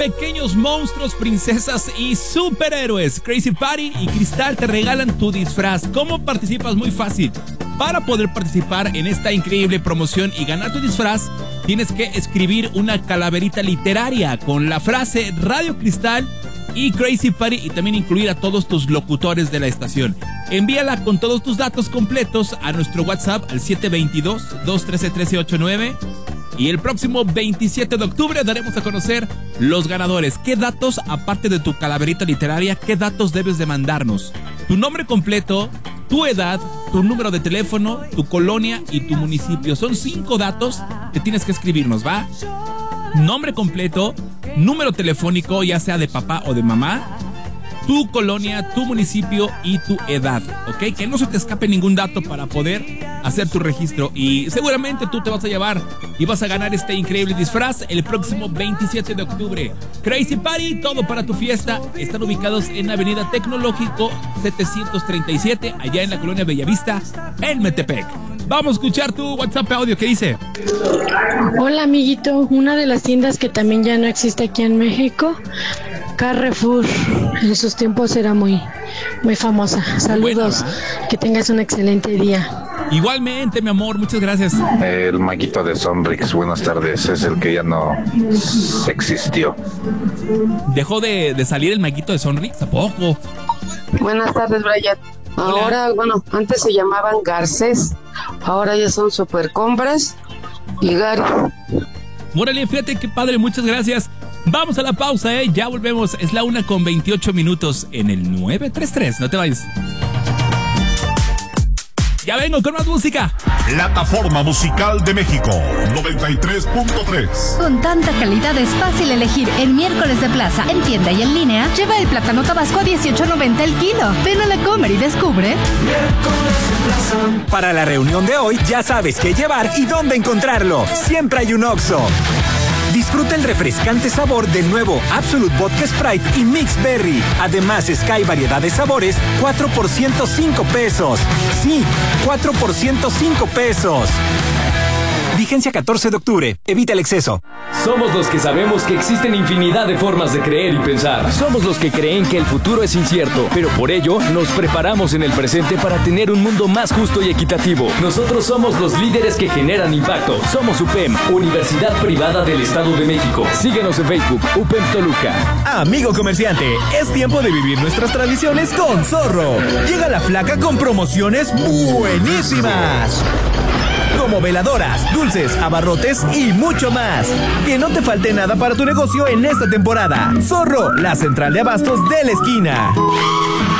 pequeños monstruos, princesas y superhéroes. Crazy Party y Cristal te regalan tu disfraz. ¿Cómo participas? Muy fácil. Para poder participar en esta increíble promoción y ganar tu disfraz, tienes que escribir una calaverita literaria con la frase Radio Cristal y Crazy Party, y también incluir a todos tus locutores de la estación. Envíala con todos tus datos completos a nuestro WhatsApp al 722-213-1389. Y el próximo 27 de octubre daremos a conocer los ganadores. ¿Qué datos, aparte de tu calaverita literaria, qué datos debes de mandarnos? Tu nombre completo, tu edad, tu número de teléfono, tu colonia y tu municipio. Son 5 datos que tienes que escribirnos, ¿va? Nombre completo, número telefónico, ya sea de papá o de mamá, tu colonia, tu municipio y tu edad, ¿ok? Que no se te escape ningún dato para poder hacer tu registro, y seguramente tú te vas a llevar y vas a ganar este increíble disfraz el próximo 27 de octubre. Crazy Party, todo para tu fiesta. Están ubicados en Avenida Tecnológico 737, allá en la colonia Bellavista, en Metepec. Vamos a escuchar tu WhatsApp audio. ¿Qué dice? Hola, amiguito. Una de las tiendas que también ya no existe aquí en México, Carrefour. En sus tiempos era muy famosa. Saludos. Buena, que tengas un excelente día. Igualmente, mi amor, muchas gracias. El maguito de Sonrix, buenas tardes. Es el que ya no existió. ¿Dejó de salir el maguito de Sonrix? ¿A poco? Buenas tardes, Brian. Ahora, bueno, antes se llamaban Garcés, ahora ya son Super Compras y Gar. Órale, fíjate qué padre, muchas gracias. Vamos a la pausa, ya volvemos. Es la 1:28 en el 933. No te vayas. Ya vengo con más música. Plataforma Musical de México 93.3. Con tanta calidad es fácil elegir el miércoles de plaza. En tienda y en línea, lleva el plátano tabasco a $18.90 el kilo. Ven a la Comer y descubre. Para la reunión de hoy, ya sabes qué llevar y dónde encontrarlo. Siempre hay un Oxxo. Disfruta el refrescante sabor del nuevo Absolut Vodka Sprite y Mix Berry. Además, Sky variedad de sabores, 4 por $105. Sí, 4 por $105. Vigencia 14 de octubre. Evita el exceso. Somos los que sabemos que existen infinidad de formas de creer y pensar. Somos los que creen que el futuro es incierto, pero por ello nos preparamos en el presente para tener un mundo más justo y equitativo. Nosotros somos los líderes que generan impacto. Somos UPEM, Universidad Privada del Estado de México. Síguenos en Facebook, UPEM Toluca. Amigo comerciante, es tiempo de vivir nuestras tradiciones con Zorro. Llega la flaca con promociones buenísimas, como veladoras, dulces, abarrotes y mucho más. Que no te falte nada para tu negocio en esta temporada. Zorro, la central de abastos de la esquina.